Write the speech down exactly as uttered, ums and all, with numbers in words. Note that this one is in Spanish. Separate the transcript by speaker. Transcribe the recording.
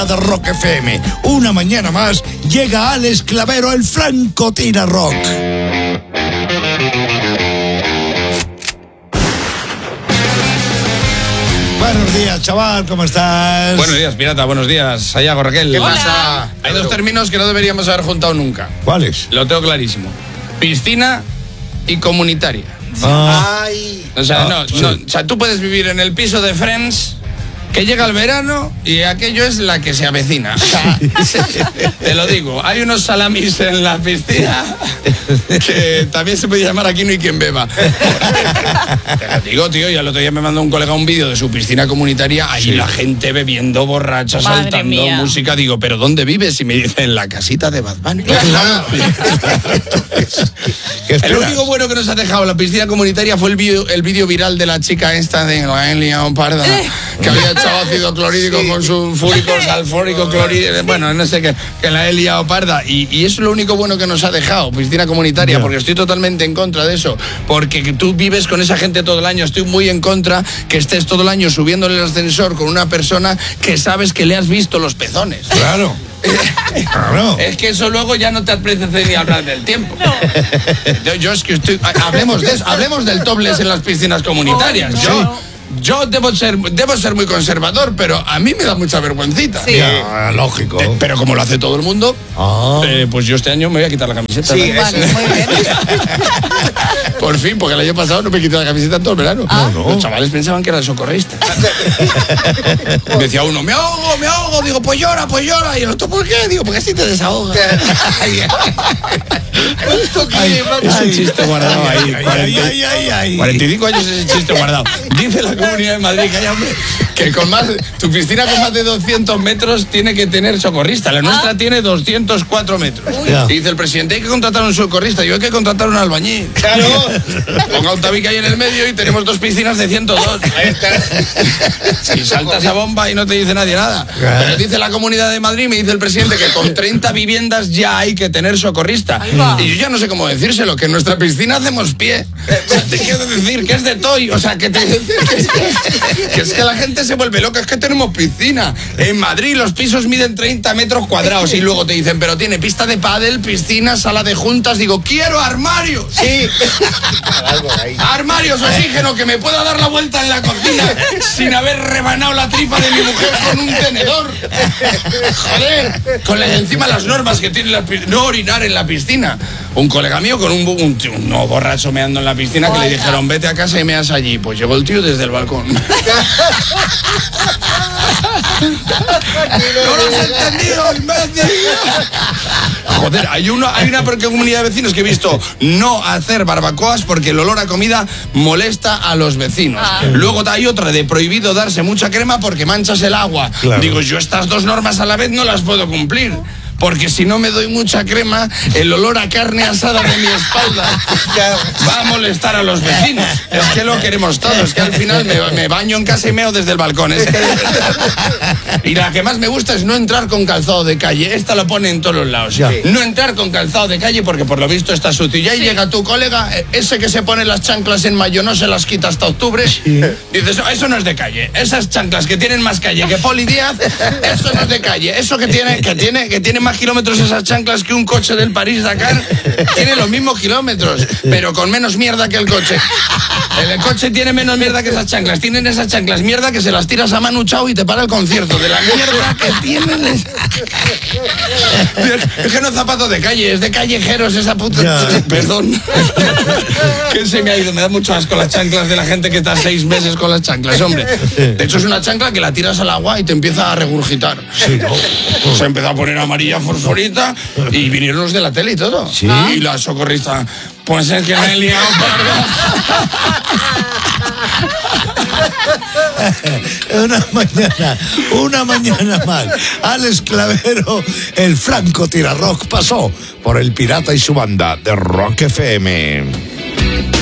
Speaker 1: de Rock F M. Una mañana más llega Alex Clavero, el Franco Tira Rock. Buenos días, chaval, ¿cómo estás?
Speaker 2: Buenos días, pirata, buenos días. Sayago, Raquel.
Speaker 3: ¿Qué
Speaker 2: Hola.
Speaker 3: pasa?
Speaker 2: Hay dos términos que no deberíamos haber juntado nunca.
Speaker 1: ¿Cuáles?
Speaker 2: Lo tengo clarísimo. Piscina y comunitaria.
Speaker 1: Ah,
Speaker 3: Ay.
Speaker 2: O sea,
Speaker 1: Ah,
Speaker 2: no,
Speaker 1: sí.
Speaker 2: no, o sea, tú puedes vivir en el piso de Friends, que llega el verano y aquello es la que se avecina. O sea, te lo digo, hay unos salamis en la piscina que también se puede llamar Aquí no hay quien beba. Te lo digo, tío, y el otro día me mandó un colega un vídeo de su piscina comunitaria, ahí
Speaker 1: Sí.
Speaker 2: la gente bebiendo, borracha,
Speaker 4: Madre
Speaker 2: saltando,
Speaker 4: mía.
Speaker 2: música. Digo, ¿pero dónde vives? Y me dice, en la casita de Bad Bunny.
Speaker 3: Claro.
Speaker 1: ¿Qué
Speaker 2: El
Speaker 1: esperas?
Speaker 2: único bueno que nos ha dejado la piscina comunitaria fue el vídeo el vídeo viral de la chica esta de Noelia Parda, que había echado ácido clorhídrico
Speaker 3: Sí.
Speaker 2: con sulfúrico, salfórico, clorhídrico, bueno, no sé qué, que la he liado parda. Y, y eso es lo único bueno que nos ha dejado, piscina comunitaria,
Speaker 1: Ya.
Speaker 2: porque estoy totalmente en contra de eso, porque tú vives con esa gente todo el año. Estoy muy en contra que estés todo el año subiéndole el ascensor con una persona que sabes que le has visto los pezones.
Speaker 1: Claro. Claro.
Speaker 2: Es que eso luego ya no te apetece ni hablar del tiempo. Yo, yo es que estoy. Hablemos de eso, hablemos del topless en las piscinas comunitarias. Yo, yo debo ser, debo ser muy conservador, pero a mí me da mucha vergüencita.
Speaker 4: Sí.
Speaker 1: Ya, lógico.
Speaker 2: Eh, Pero como lo hace todo el mundo,
Speaker 1: Ah.
Speaker 2: eh, pues yo este año me voy a quitar la camiseta.
Speaker 3: Sí,
Speaker 2: ¿no?
Speaker 4: Vale, muy bien.
Speaker 2: Por fin, porque el año pasado no me quité la camiseta en todo el verano.
Speaker 4: Ah.
Speaker 1: No, no.
Speaker 2: Los chavales pensaban que era el socorrista. Me decía uno, me ahogo, me ahogo. Digo, pues llora, pues llora. Y el otro, ¿por qué? Digo, porque así te desahogas.
Speaker 3: ¿Esto qué?
Speaker 1: Ay,
Speaker 2: Ese chiste guardado ahí.
Speaker 1: Ay,
Speaker 2: cuarenta
Speaker 1: ay, ay, ay.
Speaker 2: cuarenta y cinco años ese chiste guardado. Dice la Comunidad de Madrid que hay hombre que con más, tu piscina con más de doscientos metros tiene que tener socorrista. La nuestra tiene doscientos cuatro metros.
Speaker 1: Ya.
Speaker 2: Y dice el presidente, hay que contratar un socorrista. Yo hay que contratar un albañil.
Speaker 3: Claro.
Speaker 2: Ponga un tabique ahí en el medio y tenemos dos piscinas de ciento dos.
Speaker 3: Ahí está.
Speaker 2: Y salta esa bomba y no te dice nadie nada. Pero dice la Comunidad de Madrid, me dice el presidente que con treinta viviendas ya hay que tener socorrista.
Speaker 4: Ahí va.
Speaker 2: Y yo ya no sé cómo decírselo, que en nuestra piscina hacemos pie. O sea, te quiero decir que es de toy. O sea, que, te, que, que es que la gente se vuelve loca. Es que tenemos piscina. En Madrid los pisos miden treinta metros cuadrados y luego te dicen, pero tiene pista de pádel, piscina, sala de juntas. Digo, quiero armarios.
Speaker 3: Sí. Algo ahí.
Speaker 2: Armarios, oxígeno, que me pueda dar la vuelta en la cocina sin haber rebanado la tripa de mi mujer con un tenedor. Joder, con la, encima las normas que tiene la piscina. No orinar en la piscina. Un colega mío con un, un, tío, un no, borracho meando en la piscina que le dijeron, vete a casa y meas allí. Pues llegó el tío desde el balcón. ¿No lo has entendido, imbécil? Joder, hay, uno, hay una comunidad de vecinos que he visto no hacer barbacoas porque el olor a comida molesta a los vecinos.
Speaker 4: Ah.
Speaker 2: Luego hay otra de prohibido darse mucha crema porque manchas el agua.
Speaker 1: Claro.
Speaker 2: Digo, yo estas dos normas a la vez no las puedo cumplir. Porque si no me doy mucha crema, el olor a carne asada de mi espalda va a molestar a los vecinos. Es que lo queremos todos. Es que al final me, me baño en casa y meo desde el balcón. Es que... Y la que más me gusta es no entrar con calzado de calle. Esta lo pone en todos los lados.
Speaker 1: Ya.
Speaker 2: No entrar con calzado de calle porque por lo visto está sucio. Y ahí llega tu colega, eh, ese que se pone las chanclas en mayo, no se las quita hasta octubre. Dices, "Oh, eso no es de calle. Esas chanclas que tienen más calle que Poli Díaz, eso no es de calle. Eso que tiene, que tiene, que tiene más kilómetros esas chanclas que un coche del París-Dakar, tiene los mismos kilómetros, pero con menos mierda que el coche. El coche tiene menos mierda que esas chanclas. Tienen esas chanclas mierda que se las tiras a Manu Chao y te para el concierto de la mierda que tienen. Es, es que no es zapato de calle, es de callejeros esa puta.
Speaker 1: Ya.
Speaker 2: Perdón. Que se me ha ido. Me da mucho asco las chanclas de la gente que está seis meses con las chanclas, hombre. De hecho, es una chancla que la tiras al agua y te empieza a regurgitar.
Speaker 1: Sí, ¿no?
Speaker 2: Se empezó a poner amarilla fosforita y vinieron los de la tele y todo.
Speaker 1: Sí.
Speaker 2: Y la socorrista, pues es que me he liado, parda.
Speaker 1: Una mañana, una mañana más. Alex Clavero, el Franco Tira Rock, pasó por el Pirata y su banda de Rock F M.